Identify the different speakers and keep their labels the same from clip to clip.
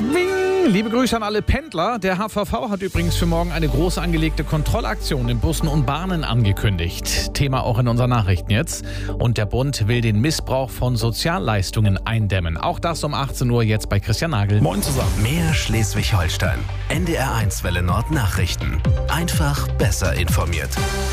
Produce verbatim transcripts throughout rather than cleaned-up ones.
Speaker 1: Schwing! Liebe Grüße an alle Pendler. Der H V V hat übrigens für morgen eine groß angelegte Kontrollaktion in Bussen und Bahnen angekündigt. Thema auch in unseren Nachrichten jetzt. Und der Bund will den Missbrauch von Sozialleistungen eindämmen. Auch das um achtzehn Uhr jetzt bei Christian Nagel.
Speaker 2: Moin zusammen. Mehr Schleswig-Holstein. N D R eins Welle Nord Nachrichten. Einfach besser informiert.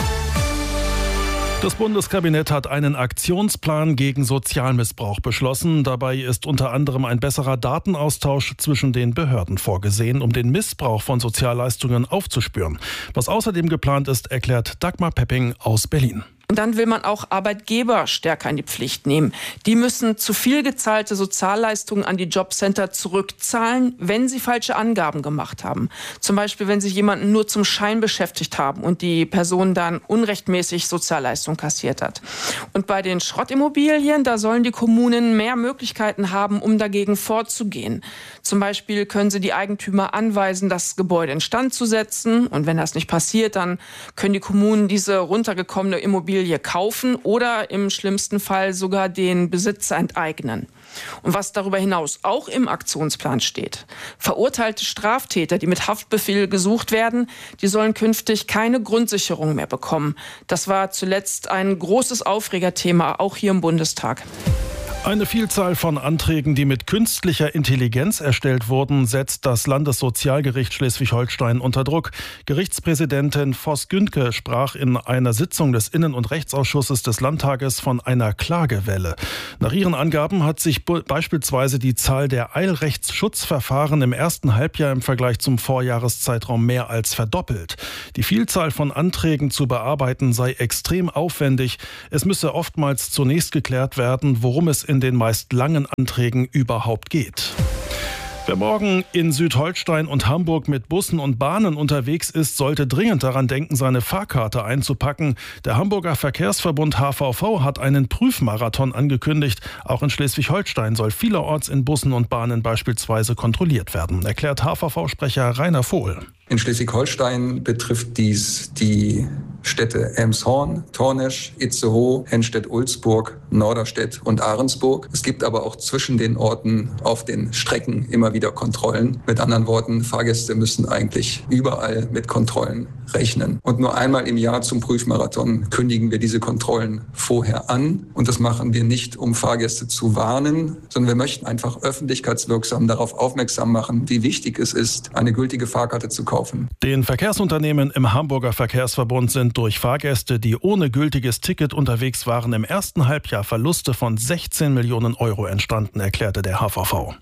Speaker 3: Das Bundeskabinett hat einen Aktionsplan gegen Sozialmissbrauch beschlossen. Dabei ist unter anderem ein besserer Datenaustausch zwischen den Behörden vorgesehen, um den Missbrauch von Sozialleistungen aufzuspüren. Was außerdem geplant ist, erklärt Dagmar Pepping aus Berlin.
Speaker 4: Und dann will man auch Arbeitgeber stärker in die Pflicht nehmen. Die müssen zu viel gezahlte Sozialleistungen an die Jobcenter zurückzahlen, wenn sie falsche Angaben gemacht haben. Zum Beispiel, wenn sie jemanden nur zum Schein beschäftigt haben und die Person dann unrechtmäßig Sozialleistung kassiert hat. Und bei den Schrottimmobilien, da sollen die Kommunen mehr Möglichkeiten haben, um dagegen vorzugehen. Zum Beispiel können sie die Eigentümer anweisen, das Gebäude instand zu setzen. Und wenn das nicht passiert, dann können die Kommunen diese runtergekommene Immobilie kaufen oder im schlimmsten Fall sogar den Besitzer enteignen. Und was darüber hinaus auch im Aktionsplan steht: Verurteilte Straftäter, die mit Haftbefehl gesucht werden, die sollen künftig keine Grundsicherung mehr bekommen. Das war zuletzt ein großes Aufregerthema, auch hier im Bundestag.
Speaker 3: Eine Vielzahl von Anträgen, die mit künstlicher Intelligenz erstellt wurden, setzt das Landessozialgericht Schleswig-Holstein unter Druck. Gerichtspräsidentin Voss-Güntke sprach in einer Sitzung des Innen- und Rechtsausschusses des Landtages von einer Klagewelle. Nach ihren Angaben hat sich beispielsweise die Zahl der Eilrechtsschutzverfahren im ersten Halbjahr im Vergleich zum Vorjahreszeitraum mehr als verdoppelt. Die Vielzahl von Anträgen zu bearbeiten sei extrem aufwendig. Es müsse oftmals zunächst geklärt werden, worum es in den meist langen Anträgen überhaupt geht. Wer morgen in Südholstein und Hamburg mit Bussen und Bahnen unterwegs ist, sollte dringend daran denken, seine Fahrkarte einzupacken. Der Hamburger Verkehrsverbund H V V hat einen Prüfmarathon angekündigt. Auch in Schleswig-Holstein soll vielerorts in Bussen und Bahnen beispielsweise kontrolliert werden, erklärt H V V-Sprecher Rainer Vohl.
Speaker 5: In Schleswig-Holstein betrifft dies die Städte Elmshorn, Tornesch, Itzehoe, Henstedt-Ulzburg, Norderstedt und Ahrensburg. Es gibt aber auch zwischen den Orten auf den Strecken immer wieder Kontrollen. Mit anderen Worten, Fahrgäste müssen eigentlich überall mit Kontrollen rechnen. Und nur einmal im Jahr zum Prüfmarathon kündigen wir diese Kontrollen vorher an. Und das machen wir nicht, um Fahrgäste zu warnen, sondern wir möchten einfach öffentlichkeitswirksam darauf aufmerksam machen, wie wichtig es ist, eine gültige Fahrkarte zu kaufen.
Speaker 3: Den Verkehrsunternehmen im Hamburger Verkehrsverbund sind durch Fahrgäste, die ohne gültiges Ticket unterwegs waren, im ersten Halbjahr Verluste von sechzehn Millionen Euro entstanden, erklärte der H V V.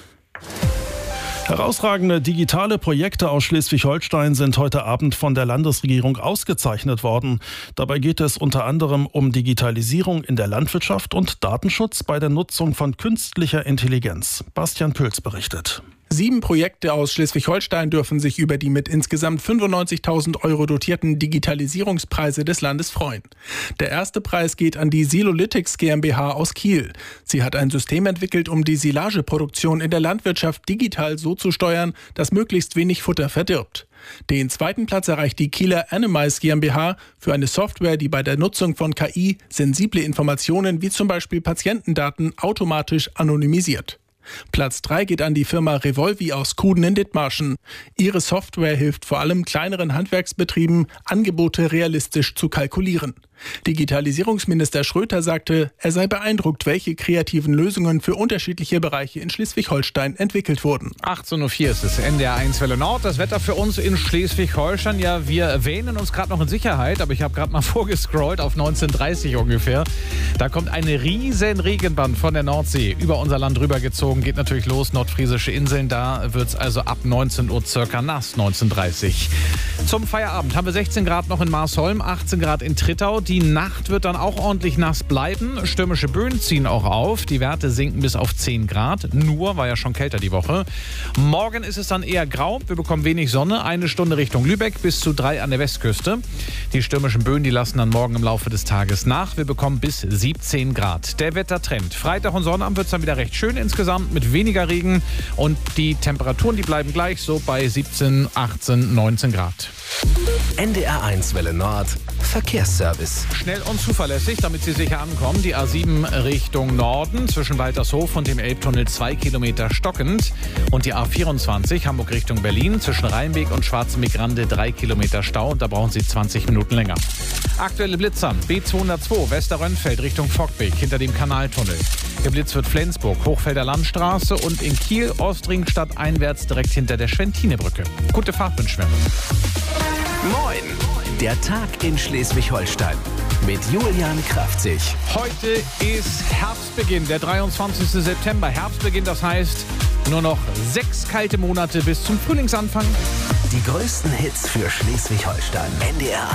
Speaker 3: Herausragende digitale Projekte aus Schleswig-Holstein sind heute Abend von der Landesregierung ausgezeichnet worden. Dabei geht es unter anderem um Digitalisierung in der Landwirtschaft und Datenschutz bei der Nutzung von künstlicher Intelligenz. Bastian Püls berichtet.
Speaker 6: Sieben Projekte aus Schleswig-Holstein dürfen sich über die mit insgesamt fünfundneunzigtausend Euro dotierten Digitalisierungspreise des Landes freuen. Der erste Preis geht an die Silolytics GmbH aus Kiel. Sie hat ein System entwickelt, um die Silageproduktion in der Landwirtschaft digital so zu steuern, dass möglichst wenig Futter verdirbt. Den zweiten Platz erreicht die Kieler Animais GmbH für eine Software, die bei der Nutzung von K I sensible Informationen wie zum Beispiel Patientendaten automatisch anonymisiert. Platz drei geht an die Firma Revolvi aus Kuden in Dithmarschen. Ihre Software hilft vor allem kleineren Handwerksbetrieben, Angebote realistisch zu kalkulieren. Digitalisierungsminister Schröter sagte, er sei beeindruckt, welche kreativen Lösungen für unterschiedliche Bereiche in Schleswig-Holstein entwickelt wurden.
Speaker 1: achtzehn Uhr vier ist es, N D R eins Welle Nord. Das Wetter für uns in Schleswig-Holstein. Ja, wir erwähnen uns gerade noch in Sicherheit, aber ich habe gerade mal vorgescrollt auf neunzehn Uhr dreißig ungefähr. Da kommt eine riesen Regenband von der Nordsee über unser Land rübergezogen. Geht natürlich los, nordfriesische Inseln. Da wird es also ab neunzehn Uhr circa nass, neunzehn Uhr dreißig. Zum Feierabend haben wir sechzehn Grad noch in Marsholm, achtzehn Grad in Trittau. Die Nacht wird dann auch ordentlich nass bleiben. Stürmische Böen ziehen auch auf. Die Werte sinken bis auf zehn Grad. Nur war ja schon kälter die Woche. Morgen ist es dann eher grau. Wir bekommen wenig Sonne. Eine Stunde Richtung Lübeck bis zu drei an der Westküste. Die stürmischen Böen, die lassen dann morgen im Laufe des Tages nach. Wir bekommen bis siebzehn Grad. Der Wettertrend. Freitag und Sonnabend wird es dann wieder recht schön insgesamt mit weniger Regen. Und die Temperaturen, die bleiben gleich so bei siebzehn, achtzehn, neunzehn Grad.
Speaker 2: N D R eins Welle Nord Verkehrsservice. Verkehrs.
Speaker 1: Schnell und zuverlässig, damit Sie sicher ankommen. Die A sieben Richtung Norden zwischen Waltershof und dem Elbtunnel zwei Kilometer stockend. Und die A vierundzwanzig Hamburg Richtung Berlin zwischen Rheinweg und Schwarzenbeck-Grande drei Kilometer Stau. Und da brauchen Sie zwanzig Minuten länger. Aktuelle Blitzer. B zweihundertzwei Westerrönnfeld Richtung Fockbeck hinter dem Kanaltunnel. Geblitzt wird Flensburg, Hochfelder Landstraße und in Kiel Ostring stadteinwärts direkt hinter der Schwentinebrücke. Gute Fahrt wünschen wir.
Speaker 2: Moin! Der Tag in Schleswig-Holstein mit Julian Kraftzig.
Speaker 1: Heute ist Herbstbeginn, der dreiundzwanzigster September. Herbstbeginn, das heißt nur noch sechs kalte Monate bis zum Frühlingsanfang.
Speaker 2: Die größten Hits für Schleswig-Holstein. N D R